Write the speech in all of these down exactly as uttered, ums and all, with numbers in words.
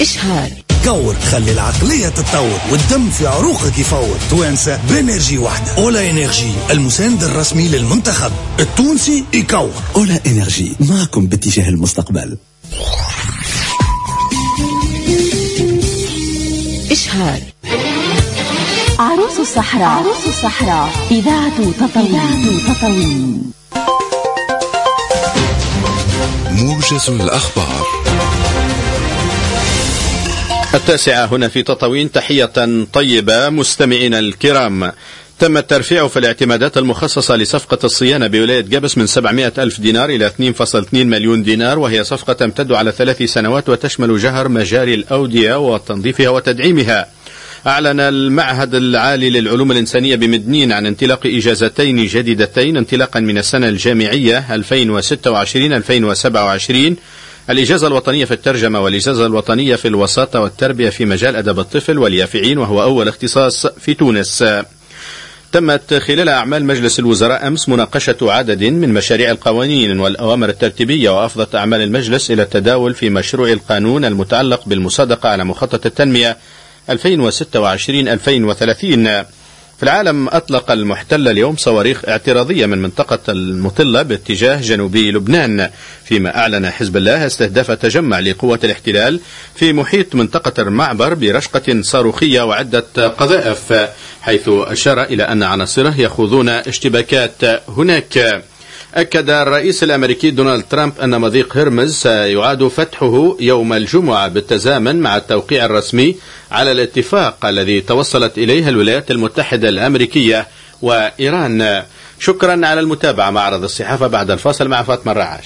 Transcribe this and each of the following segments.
إشهار كور، خلي العقلية تتطور والدم في عروقك يفور. توانسة بإنرجي واحدة. أولا إنرجي المساند الرسمي للمنتخب التونسي يكور. أولا إنرجي معكم باتجاه المستقبل. إشهار عروس الصحراء. عروس الصحراء إذاعة تطاوين. تطاوين موجز الأخبار. التاسعة هنا في تطاوين. تحية طيبة مستمعينا الكرام. تم الترفيع في الاعتمادات المخصصة لصفقة الصيانة بولاية جابس من سبعمائة ألف دينار إلى اثنين فاصلة اثنين مليون دينار، وهي صفقة تمتد على ثلاث سنوات وتشمل جهر مجاري الأودية وتنظيفها وتدعيمها. أعلن المعهد العالي للعلوم الإنسانية بمدنين عن انطلاق إجازتين جديدتين انطلاقا من السنة الجامعية ألفين وستة وعشرين ألفين وسبعة وعشرين، الإجازة الوطنية في الترجمة والإجازة الوطنية في الوساطة والتربية في مجال أدب الطفل واليافعين، وهو أول اختصاص في تونس. تمت خلال أعمال مجلس الوزراء أمس مناقشة عدد من مشاريع القوانين والأوامر الترتيبية، وأفضت أعمال المجلس إلى التداول في مشروع القانون المتعلق بالمصادقة على مخطط التنمية ألفين وستة وعشرين ألفين وثلاثين. في العالم أطلق المحتل اليوم صواريخ اعتراضية من منطقة المطلة باتجاه جنوبي لبنان، فيما أعلن حزب الله استهداف تجمع لقوات الاحتلال في محيط منطقة المعبر برشقة صاروخية وعدة قذائف، حيث أشار إلى أن عناصره يخوضون اشتباكات هناك. أكد الرئيس الأمريكي دونالد ترامب أن مضيق هرمز سيعاد فتحه يوم الجمعة بالتزامن مع التوقيع الرسمي على الاتفاق الذي توصلت إليه الولايات المتحدة الأمريكية وإيران. شكرا على المتابعة. معرض الصحافة بعد الفاصل مع فاطمة الرعاش.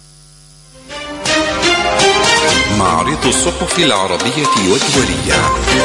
معرض الصحف العربية والدولية.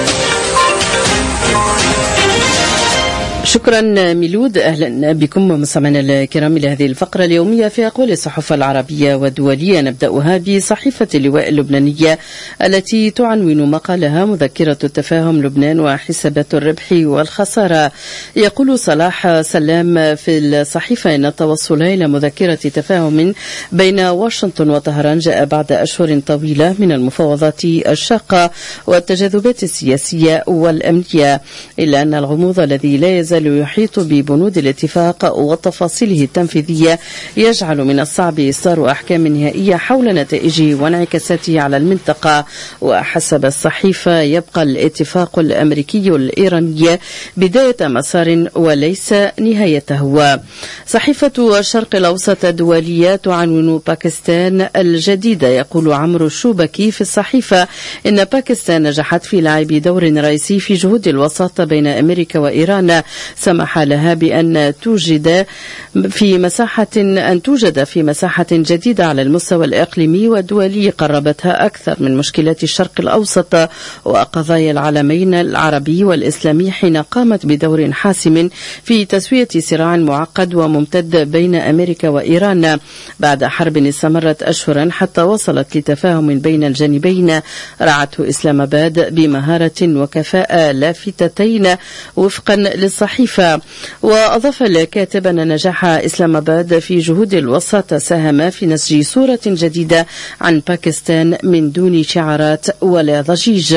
شكرا ميلود. أهلا بكم مستمعينا الكرام إلى هذه الفقرة اليومية في أقوال الصحف العربية والدولية. نبدأها بصحيفة اللواء اللبنانية التي تعنون مقالها مذكرة التفاهم لبنان وحسابات الربح والخسارة. يقول صلاح سلام في الصحيفة إن التوصل إلى مذكرة تفاهم بين واشنطن وطهران جاء بعد أشهر طويلة من المفاوضات الشاقة والتجاذبات السياسية والأمنية، إلا أن الغموض الذي لا يزال يحيط ببنود الاتفاق وتفاصيله التنفيذية يجعل من الصعب إصدار أحكام نهائية حول نتائجه وانعكاساته على المنطقة. وحسب الصحيفة يبقى الاتفاق الأمريكي الإيراني بداية مسار وليس نهايته. صحيفة الشرق الأوسط الدولية تعنون باكستان الجديدة. يقول عمرو الشوبكي في الصحيفة إن باكستان نجحت في لعب دور رئيسي في جهود الوساطة بين أمريكا وإيران، سمح لها بأن توجد في مساحة أن توجد في مساحة جديدة على المستوى الإقليمي والدولي قربتها أكثر من مشكلات الشرق الأوسط وقضايا العالمين العربي والإسلامي، حين قامت بدور حاسم في تسوية صراع معقد وممتد بين أمريكا وإيران بعد حرب استمرت أشهرا حتى وصلت لتفاهم بين الجانبين رعته إسلام آباد بمهارة وكفاءة لافتتين وفقا للصحيفة. وأضاف الكاتب أن نجاح إسلام آباد في جهود الوساطة ساهم في نسج صورة جديدة عن باكستان من دون شعارات ولا ضجيج.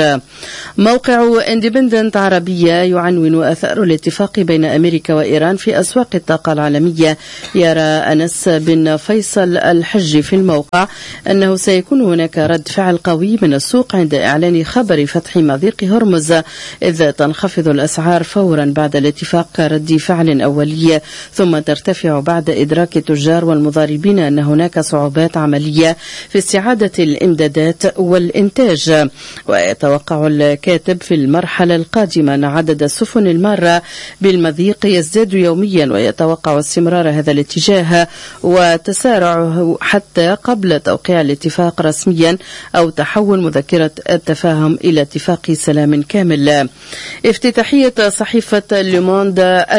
موقع اندبندنت عربية يعنون أثار الاتفاق بين أمريكا وإيران في أسواق الطاقة العالمية. يرى أنس بن فيصل الحج في الموقع أنه سيكون هناك رد فعل قوي من السوق عند إعلان خبر فتح مضيق هرمز، إذ تنخفض الأسعار فورا بعد الاتفاق كرد فعل أولي، ثم ترتفع بعد إدراك التجار والمضاربين أن هناك صعوبات عملية في استعادة الإمدادات والإنتاج. ويتوقع الكاتب في المرحلة القادمة أن عدد السفن المارة بالمضيق يزداد يوميا، ويتوقع استمرار هذا الاتجاه وتسارعه حتى قبل توقيع الاتفاق رسميا أو تحول مذكرة التفاهم إلى اتفاق سلام كامل. افتتاحية صحيفة لوموند لوموند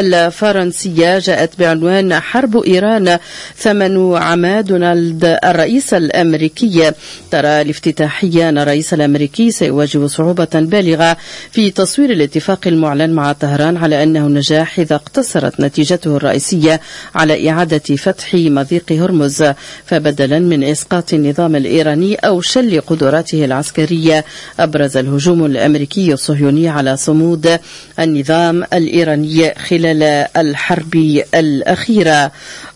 الفرنسية جاءت بعنوان حرب إيران ثمن عمى دونالد الرئيس الأمريكي. ترى الافتتاحية أن الرئيس الأمريكي سيواجه صعوبة بالغة في تصوير الاتفاق المعلن مع طهران على أنه نجاح إذا اقتصرت نتيجته الرئيسية على إعادة فتح مضيق هرمز، فبدلا من إسقاط النظام الإيراني أو شل قدراته العسكرية أبرز الهجوم الأمريكي الصهيوني على صمود النظام الإيراني خلال الحرب الأخيرة.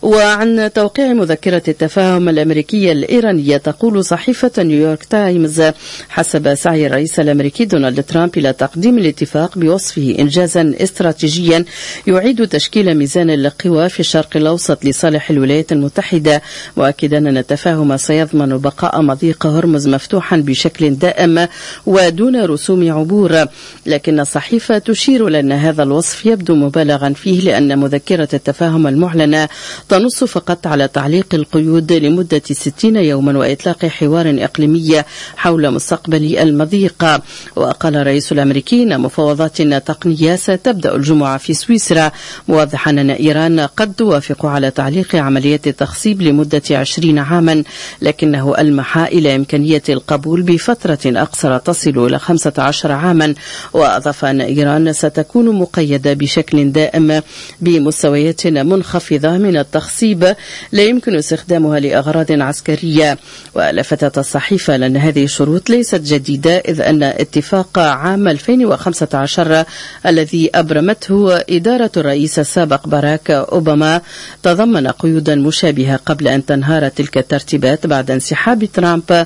وعن توقيع مذكرة التفاهم الأمريكية الإيرانية تقول صحيفة نيويورك تايمز حسب سعي الرئيس الأمريكي دونالد ترامب إلى تقديم الاتفاق بوصفه إنجازا استراتيجيا يعيد تشكيل ميزان القوى في الشرق الأوسط لصالح الولايات المتحدة، مؤكدا أن التفاهم سيضمن بقاء مضيق هرمز مفتوحا بشكل دائم ودون رسوم عبور. لكن الصحيفة تشير لأن هذا الوصف يبدو مبالغا فيه، لأن مذكرة التفاهم المعلنة تنص فقط على تعليق القيود لمدة ستين يوما وإطلاق حوار إقليمي حول مستقبل المضيق. وقال الرئيس الأمريكي أن مفاوضات تقنية ستبدأ الجمعة في سويسرا، موضحا أن إيران قد توافق على تعليق عملية التخصيب لمدة عشرين عاما، لكنه ألمح إلى إمكانية القبول بفترة أقصر تصل إلى خمسة عشر عاما. وأضاف أن إيران ستكون مقيدة بشكل دائم بمستويات منخفضة من التخصيب لا يمكن استخدامها لأغراض عسكرية. ولفتت الصحيفة لأن هذه الشروط ليست جديدة، إذ أن اتفاق عام ألفين وخمسة عشر الذي أبرمته إدارة الرئيس السابق باراك أوباما تضمن قيودا مشابهة قبل أن تنهار تلك الترتيبات بعد انسحاب ترامب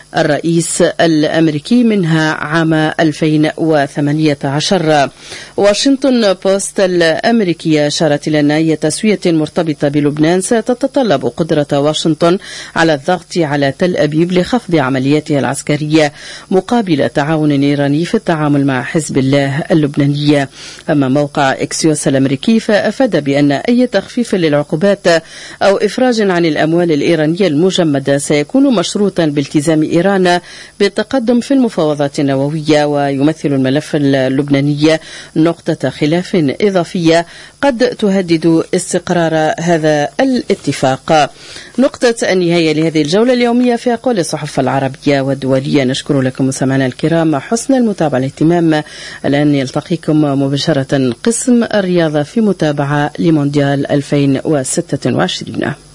الرئيس الأمريكي منها عام ألفين وثمانية عشر. واشنطن بوست الأمريكية أشارت إلى أن أي تسوية مرتبطة بلبنان ستتطلب قدرة واشنطن على الضغط على تل أبيب لخفض عملياتها العسكرية مقابل تعاون إيراني في التعامل مع حزب الله اللبناني. أما موقع إكسيوس الأمريكي فأفاد بأن أي تخفيف للعقوبات أو إفراج عن الأموال الإيرانية المجمدة سيكون مشروطا بالتزام إيران بالتقدم في المفاوضات النووية، ويمثل الملف اللبناني نقطة خلاف إضافية قد تهدد استقرار هذا الاتفاق. نقطة النهاية لهذه الجولة اليومية في أقوال الصحف العربية والدولية. نشكر لكم مستمعينا الكرام حسن المتابعة والاهتمام. الآن يلتقيكم مباشرة قسم الرياضة في متابعة لمونديال ألفين وستة وعشرين.